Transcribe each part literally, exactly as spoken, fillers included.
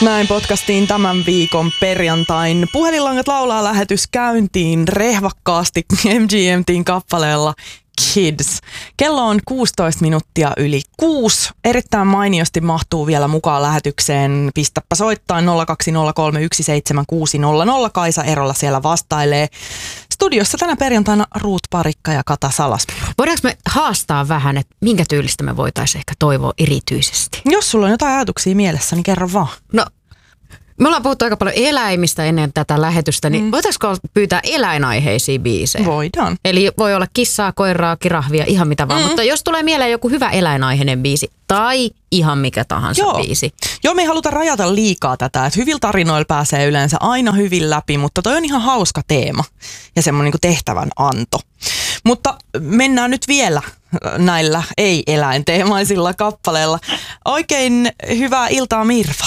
Näin podcastiin tämän viikon perjantain Puhelinlangat laulaa lähetys käyntiin rehvakkaasti M G M T:n kappaleella Kids. Kello on kuusitoista minuuttia yli kuusi. Erittäin mainiosti mahtuu vielä mukaan lähetykseen. Pistäpä soittaa nolla kaksi nolla kolme yksi seitsemän kuusi nolla nolla. Kaisa Erola siellä vastailee. Studiossa tänä perjantaina Ruut Parikka ja Kata Salasmyr. Voidaanko me haastaa vähän, että minkä tyylistä me voitaisiin ehkä toivoa erityisesti? Jos sulla on jotain ajatuksia mielessä, niin kerro vaan. No, me ollaan puhuttu aika paljon eläimistä ennen tätä lähetystä, niin mm. voitaisiko pyytää eläinaiheisia biisejä? Voidaan. Eli voi olla kissaa, koiraa, kirahvia, ihan mitä vaan. Mm. Mutta jos tulee mieleen joku hyvä eläinaiheinen biisi tai ihan mikä tahansa Joo. biisi. Joo, me ei haluta rajata liikaa tätä, että hyvillä tarinoilla pääsee yleensä aina hyvin läpi, mutta toi on ihan hauska teema ja semmoinen niin kuin tehtävän anto. Mutta mennään nyt vielä näillä ei-eläinteemaisilla kappaleilla. Oikein hyvää iltaa, Mirva.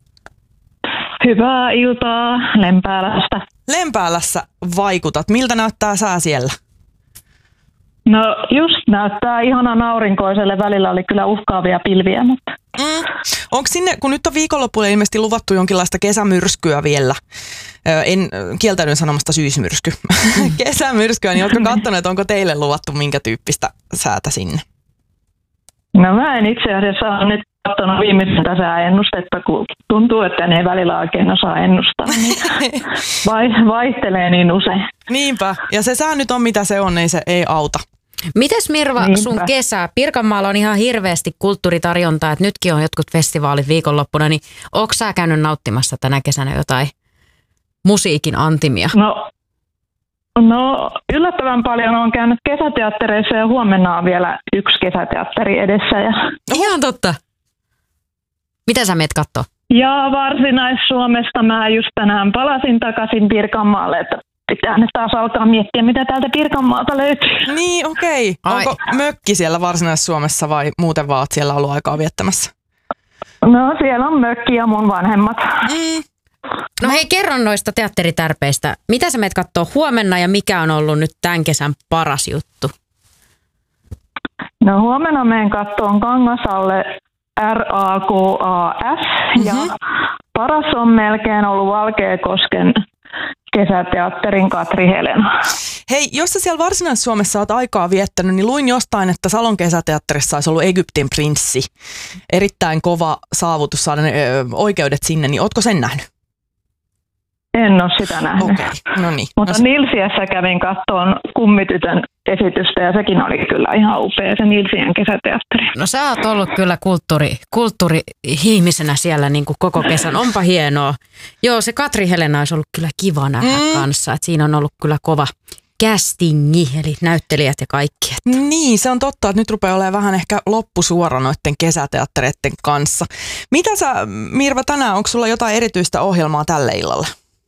Hyvää iltaa Lempäälästä. Lempäälässä vaikutat. Miltä näyttää sää siellä? No just näyttää ihanan aurinkoiselle. Välillä oli kyllä uhkaavia pilviä, mutta... Mm. Onko sinne, kun nyt on viikonloppuille ilmeisesti luvattu jonkinlaista kesämyrskyä vielä, en kieltäydyn sanomasta syysmyrsky, kesämyrskyä, niin oletko katsonut, että onko teille luvattu minkä tyyppistä säätä sinne? No mä en itse asiassa ole nyt katsonut viimeisintä sääennustetta, kun tuntuu, että ne ei välillä oikein osaa ennustaa. Vai, vaihtelee niin usein. Niinpä, ja se sää nyt on mitä se on, ei se ei auta. Mites Mirva Niinpä. sun kesä? Pirkanmaalla on ihan hirveästi kulttuuritarjontaa, että nytkin on jotkut festivaalit viikonloppuna, niin ootko sä käynyt nauttimassa tänä kesänä jotain musiikin antimia? No, no yllättävän paljon on käynyt kesäteattereissa ja huomenna on vielä yksi kesäteatteri edessä. Ja, ihan totta. Mitä sä meet kattoo? ja Varsinais-Suomesta mä just tänään palasin takaisin Pirkanmaalle, että pitää nyt taas alkaa miettiä, mitä täältä Pirkanmaalta löytyy. Niin, okei. Okay. Onko mökki siellä Varsinais-Suomessa vai muuten vaan oot siellä ollut aikaa viettämässä? No siellä on mökki ja mun vanhemmat. Mm. No hei, kerro noista teatteritärpeistä. Mitä sä meet kattoo huomenna ja mikä on ollut nyt tämän kesän paras juttu? No huomenna menen kattoon Kangasalle R A K A S mm-hmm. ja paras on melkein ollut Valkeakosken kesäteatterin Katri Helena. Hei, jos sä siellä Varsinais-Suomessa oot aikaa viettänyt, niin luin jostain, että Salon kesäteatterissa olisi ollut Egyptin prinssi. Erittäin kova saavutus saada ne ö, oikeudet sinne, niin ootko sen nähnyt? En ole sitä nähnyt. Okei, okay. No niin. Mutta no, Nilsiässä kävin kattoon Kummitytön esitystä ja sekin oli kyllä ihan upea se Nilsiän kesäteatteri. No sä oot ollut kyllä kulttuuri, kulttuuri-ihmisenä siellä niin kuin koko kesän. Onpa hienoa. Joo, se Katri Helena olisi ollut kyllä kiva nähdä mm. kanssa. Et siinä on ollut kyllä kova castingi, eli näyttelijät ja kaikki. Että. Niin, se on totta, että nyt rupeaa olemaan vähän ehkä loppusuora noiden kesäteattereiden kanssa. Mitä sä, Mirva, tänään, onko sulla jotain erityistä ohjelmaa tälle illalle?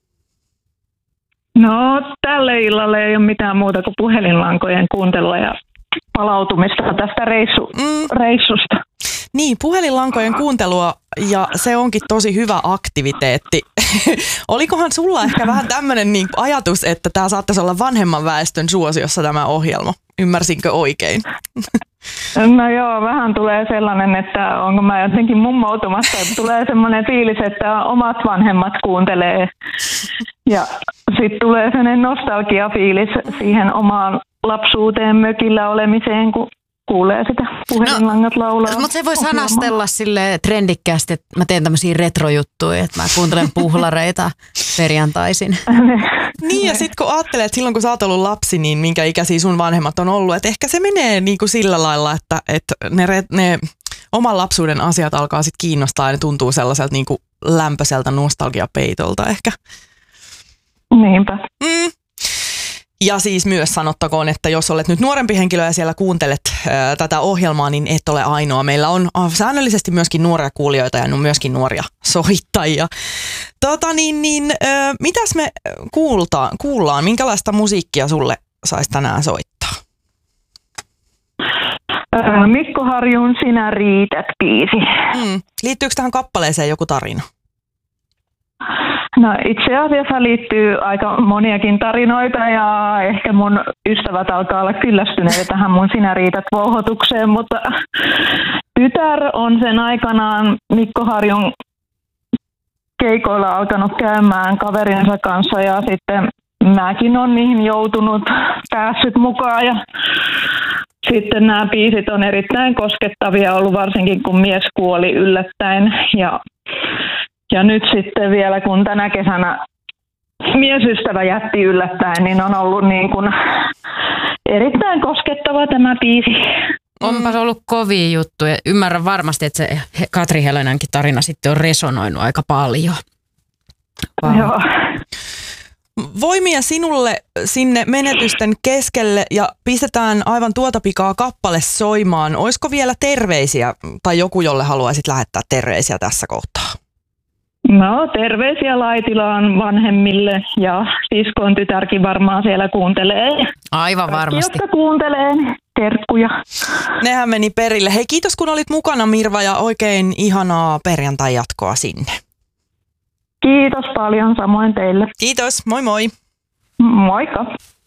No tälle illalle ei ole mitään muuta kuin puhelinlankojen kuuntelua ja palautumista tästä reissu, mm. reissusta. Niin, puhelinlankojen kuuntelua ja se onkin tosi hyvä aktiviteetti. Olikohan sulla ehkä vähän tämmöinen niin ajatus, että tämä saattaisi olla vanhemman väestön suosiossa tämä ohjelma? Ymmärsinkö oikein? No joo, vähän tulee sellainen, että onko mä jotenkin mummoutumassa, että tulee semmoinen fiilis, että omat vanhemmat kuuntelee ja sitten tulee sellainen nostalgiafiilis siihen omaan lapsuuteen mökillä olemiseen, kun kuulee sitä puhelinlangat laulaa. No, mutta se voi sanastella sille trendikkäästi, että mä teen tämmöisiä retrojuttuja, että mä kuuntelen puhlareita perjantaisin. Niin ja sitten kun ajattelee, että silloin kun sä oot ollut lapsi, niin minkä ikäisiä sun vanhemmat on ollut, että ehkä se menee niin kuin sillä lailla, että, että ne, ne oman lapsuuden asiat alkaa sitten kiinnostaa ja ne tuntuu sellaiselta niin kuin lämpöiseltä nostalgiapeitolta ehkä. Niinpä. Mm. Ja siis myös sanottakoon, että jos olet nyt nuorempi henkilö ja siellä kuuntelet ää, tätä ohjelmaa, niin et ole ainoa. Meillä on säännöllisesti myöskin nuoria kuulijoita ja myöskin nuoria soittajia. Tota niin, niin ää, mitäs me kuultaan, kuullaan? Minkälaista musiikkia sulle saisi tänään soittaa? Mikko Harjun Sinä riität -biisi. Mm. Liittyykö tähän kappaleeseen joku tarina? No itse asiassa liittyy aika moniakin tarinoita ja ehkä mun ystävät alkaa olla kyllästyneitä tähän mun Sinä riität -vouhotukseen, mutta tytär on sen aikanaan Mikko Harjun keikoilla alkanut käymään kaverinsa kanssa ja sitten mäkin olen niihin joutunut, päässyt mukaan ja sitten nämä biisit on erittäin koskettavia ollut, varsinkin kun mies kuoli yllättäen ja, ja nyt sitten vielä kun tänä kesänä miesystävä jätti yllättäen, niin on ollut niin kuin erittäin koskettava tämä biisi. Onpa se ollut kovia juttu ja ymmärrän varmasti, että se Katri Helenänkin tarina sitten on resonoinut aika paljon. Wow. Joo. Voimia sinulle sinne menetysten keskelle ja pistetään aivan tuota pikaa kappale soimaan. Olisiko vielä terveisiä tai joku, jolle haluaisit lähettää terveisiä tässä kohtaa? No, terveisiä Laitilaan vanhemmille ja siskon tytärkin varmaan siellä kuuntelee. Aivan varmasti. Kaikki, jotka kuuntelee, niin terkkuja. Nehän meni perille. Hei, kiitos kun olit mukana, Mirva, ja oikein ihanaa perjantai jatkoa sinne. Kiitos paljon, samoin teille. Kiitos, moi moi. Moikka.